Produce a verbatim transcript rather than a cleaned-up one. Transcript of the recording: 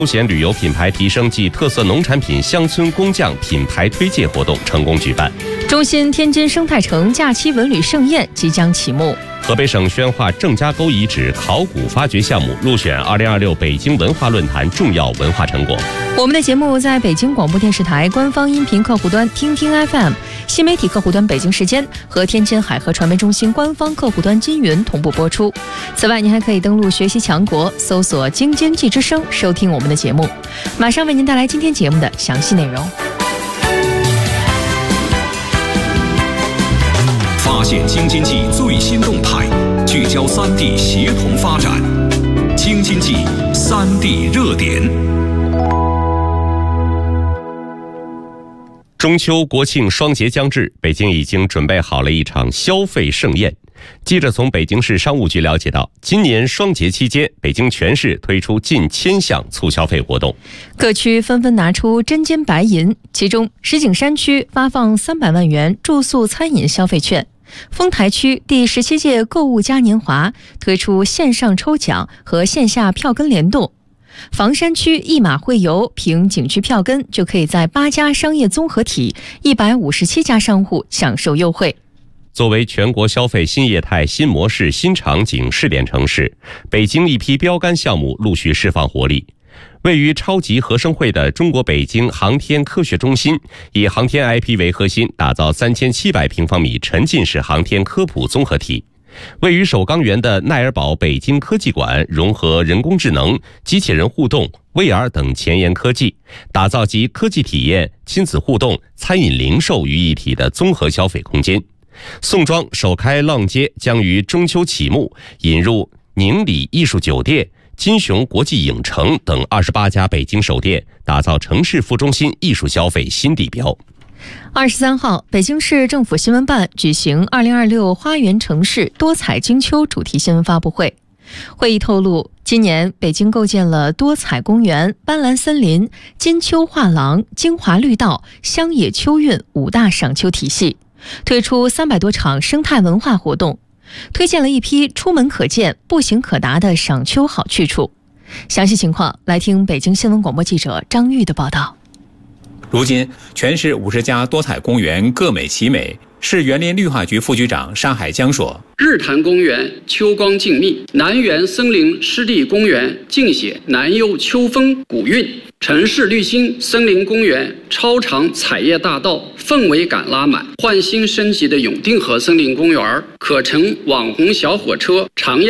休闲旅游品牌提升暨特色农产品乡村工匠品牌推介活动成功举办。 中新天津生态城假期文旅盛宴即将启幕。 河北省宣化郑家沟遗址考古发掘项目入选二零二六北京文化论坛重要文化成果。 我们的节目在北京广播电视台官方音频客户端听听 F M、 新媒体客户端北京时间和天津海河传媒中心官方客户端金云同步播出。此外，您还可以登录学习强国，搜索京津冀之声收听我们的节目。马上为您带来今天节目的详细内容。 发现京津冀最新动态，聚焦三地协同发展。京津冀三地热点。 中秋国庆双节将至，北京已经准备好了一场消费盛宴。记者从北京市商务局了解到，今年双节期间，北京全市推出近千项促消费活动， 各区纷纷拿出真金白银。其中，石景山区发放三百万元住宿餐饮消费券。丰台区第十七届购物嘉年华推出线上抽奖和线下票根联动。房山区一马会游凭景区票根就可以在八家商业综合体一百五十七家商户享受优惠。 作为全国消费新业态、新模式、新场景试点城市，北京一批标杆项目陆续释放活力。位于超级合生汇的中国北京航天科学中心，以航天 I P 为核心，打造三千七百平方米沉浸式航天科普综合体。位于首钢园的奈尔堡北京科技馆，融合人工智能、机器人互动、V R 等前沿科技，打造集科技体验、亲子互动、餐饮零售于一体的综合消费空间。宋庄首开浪街将于中秋启幕，引入宁里艺术酒店、金熊国际影城等二十八家北京首店，打造城市副中心艺术消费新地标。 二十三号，北京市政府新闻办举行二零二六花园城市多彩金秋主题新闻发布会。会议透露，今年北京构建了多彩公园、斑斓森林、金秋画廊、精华绿道、乡野秋韵五大赏秋体系，推出三百多场生态文化活动，推荐了一批出门可见、步行可达的赏秋好去处。详细情况来听北京新闻广播记者张玉的报道。 如今，全市五十家多彩公园各美其美。市园林绿化局副局长沙海江说：“ 日坛公园秋光静谧，南园森林湿地公园尽显南幽秋风古韵，城市绿心森林公园超长彩叶大道氛围感拉满，焕新升级的永定河森林公园可乘网红小火车长